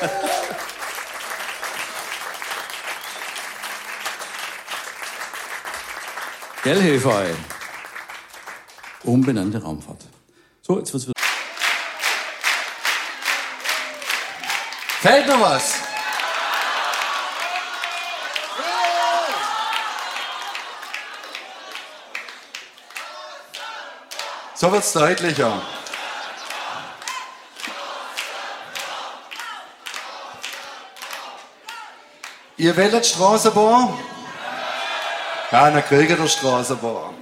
Gell, Hefei? Umbenannte Raumfahrt. So, jetzt wird's wieder. Fällt noch was? So wird's deutlicher. Ihr wählt Straßenbahn? Ja, dann kriegt ihr Straßenbahn.